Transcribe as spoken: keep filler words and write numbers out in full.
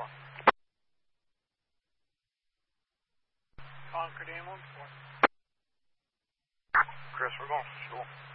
four. Concord, A M one four. Chris, we're going for school.